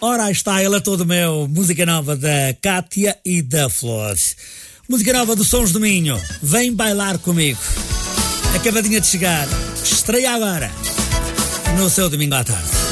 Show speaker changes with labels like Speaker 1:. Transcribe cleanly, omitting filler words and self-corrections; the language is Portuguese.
Speaker 1: Ora, aí está ela todo meu. Música nova da Cátia e da Flores. Música nova do Sons do Minho. Vem bailar comigo. Acabadinha de chegar. Estreia agora no seu domingo à tarde.